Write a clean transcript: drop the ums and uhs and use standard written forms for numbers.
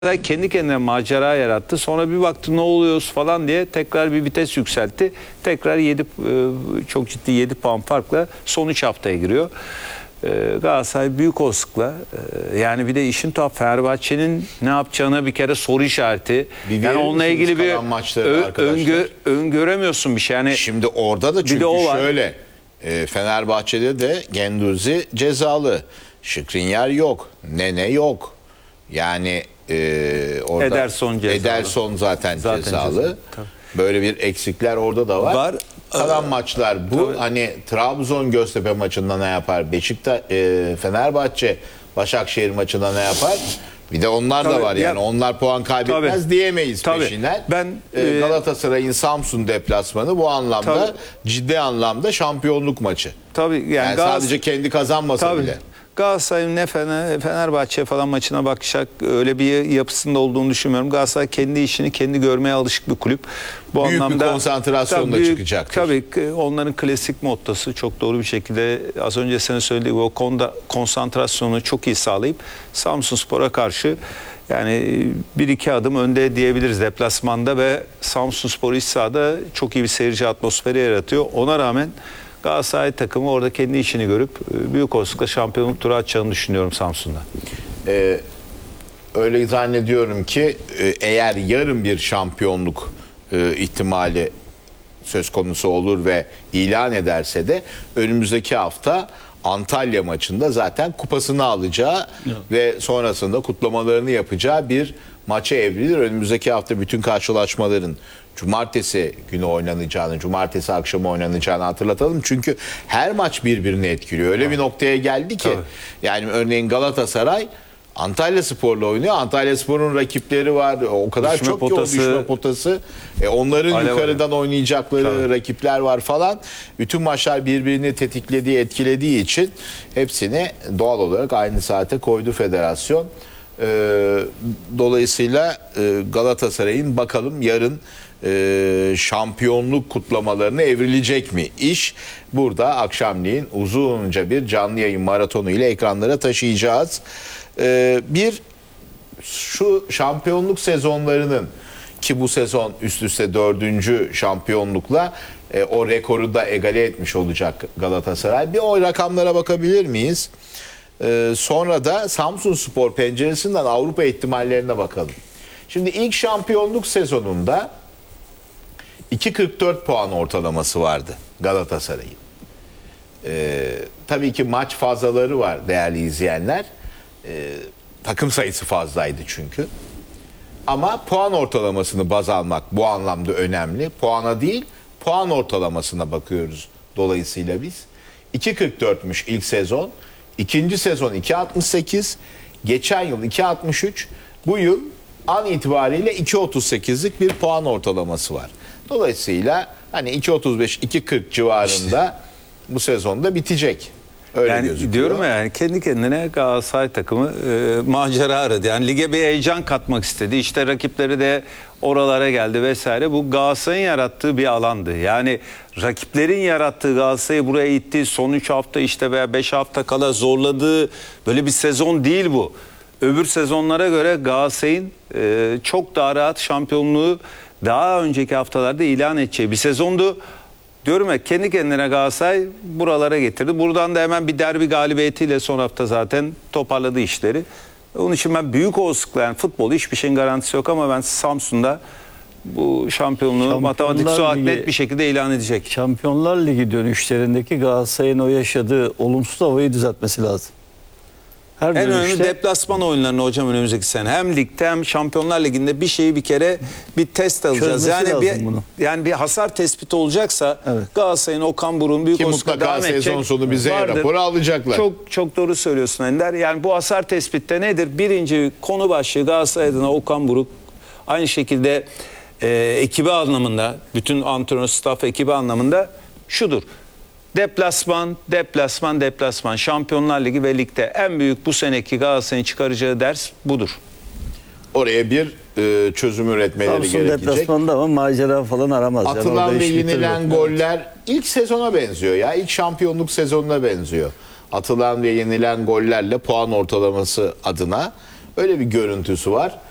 kendi kendine macera yarattı. Sonra bir baktı ne oluyoruz falan diye tekrar bir vites yükseltti. Tekrar 7 çok ciddi 7 puan farkla son 3 haftaya giriyor. Galatasaray büyük olasılıkla yani bir de işin tuhaf Fenerbahçe'nin ne yapacağına bir kere soru işareti. Yani onunla ilgili bir öngöremiyorsun bir şey. Yani şimdi orada da çünkü şöyle Fenerbahçe'de de Genduzi cezalı. Şikrinyer yok. Nene yok. Yani orada Ederson zaten cezalı. Böyle bir eksikler orada da var. Kalan maçlar bu. Hani Trabzon Göztepe maçında ne yapar? Beşiktaş Fenerbahçe Başakşehir maçında ne yapar? Bir de onlar da var yani. Onlar puan kaybetmez diyemeyiz peşinden. Galatasaray'ın Samsun deplasmanı bu anlamda ciddi anlamda şampiyonluk maçı. Yani sadece kendi kazanmasa bile. Galatasaray'ın ne Fenerbahçe falan maçına bakacak öyle bir yapısında olduğunu düşünmüyorum. Galatasaray kendi işini kendi görmeye alışık bir kulüp. Bu büyük anlamda bir konsantrasyonla çıkacaktır. Tabii onların klasik mottosu çok doğru bir şekilde az önce senin söylediği o konuda konsantrasyonu çok iyi sağlayıp Samsunspor'a karşı yani 1-2 adım önde diyebiliriz deplasmanda ve Samsunspor iç sahada çok iyi bir seyirci atmosferi yaratıyor. Ona rağmen Galatasaray takımı orada kendi işini görüp büyük olasılıkla şampiyonluk turu atacağını düşünüyorum Samsun'da. Öyle zannediyorum ki eğer yarın bir şampiyonluk ihtimali söz konusu olur ve ilan ederse de önümüzdeki hafta Antalya maçında zaten kupasını alacağı ve sonrasında kutlamalarını yapacağı bir maça evrilir. Önümüzdeki hafta bütün karşılaşmaların cumartesi günü oynanacağını, cumartesi akşamı oynanacağını hatırlatalım. Çünkü her maç birbirini etkiliyor. Öyle bir noktaya geldi ki yani örneğin Galatasaray Antalyaspor'la oynuyor. Antalyaspor'un rakipleri var. O kadar düşme çok potası, ki o düşme potası. Onların yukarıdan oynayacakları rakipler var falan. Bütün maçlar birbirini tetiklediği, etkilediği için hepsini doğal olarak aynı saate koydu federasyon. Dolayısıyla Galatasaray'ın bakalım yarın şampiyonluk kutlamalarına evrilecek mi iş? Burada akşamleyin uzunca bir canlı yayın maratonu ile ekranlara taşıyacağız. Şu şampiyonluk sezonlarının ki bu sezon üst üste 4. şampiyonlukla o rekoru da egale etmiş olacak Galatasaray. Bir o rakamlara bakabilir miyiz? Sonra da Samsunspor penceresinden Avrupa ihtimallerine bakalım. Şimdi ilk şampiyonluk sezonunda 2.44 puan ortalaması vardı Galatasaray'ın. Tabii ki maç fazlaları var değerli izleyenler. Takım sayısı fazlaydı çünkü. Ama puan ortalamasını baz almak bu anlamda önemli. Puana değil, puan ortalamasına bakıyoruz dolayısıyla biz. 2.44'müş ilk sezon. İkinci sezon 2.68. Geçen yıl 2.63. Bu yıl an itibariyle 2.38'lik bir puan ortalaması var. Dolayısıyla hani 2.35, 2.40 civarında bu sezonda bitecek. Öyle yani gözüküyor. Diyorum ya yani kendi kendine Galatasaray takımı macera aradı. Yani lige bir heyecan katmak istedi. İşte rakipleri de oralara geldi vesaire. Bu Galatasaray'ın yarattığı bir alandı. Yani rakiplerin yarattığı Galatasaray'ı buraya itti. Son 3 hafta işte veya 5 hafta kala zorladığı böyle bir sezon değil bu. Öbür sezonlara göre Galatasaray'ın çok daha rahat şampiyonluğu daha önceki haftalarda ilan edeceği bir sezondu. Diyorum ya kendi kendine Galatasaray buralara getirdi. Buradan da hemen bir derbi galibiyetiyle son hafta zaten toparladı işleri. Onun için ben büyük olasılıkla yani futbol hiçbir şeyin garantisi yok ama ben Samsun'da bu şampiyonluğu matematik net bir şekilde ilan edecek. Şampiyonlar Ligi dönüşlerindeki Galatasaray'ın o yaşadığı olumsuz havayı düzeltmesi lazım. En önemli deplasman oyunlarını hocam önümüzdeki sene. Hem ligde hem Şampiyonlar Ligi'nde bir şeyi bir kere bir test alacağız. Yani bir hasar tespiti olacaksa Galatasaray'ın Okan Buruk'un büyük olasılıkla devam edecek. Sezon sonu bize raporu alacaklar. Çok doğru söylüyorsun Ender. Yani bu hasar tespitte nedir? Birinci konu başlığı Galatasaray adına Okan Buruk aynı şekilde ekibi anlamında bütün antrenör staff ekibi anlamında şudur. Deplasman. Şampiyonlar Ligi ve ligde en büyük bu seneki Galatasaray'ın çıkaracağı ders budur. Oraya bir çözüm üretmeleri gerekecek. Samsun deplasmanda ama macera falan aramaz. Atılan ve yenilen goller ilk sezona benziyor ya. İlk şampiyonluk sezonuna benziyor. Atılan ve yenilen gollerle puan ortalaması adına öyle bir görüntüsü var.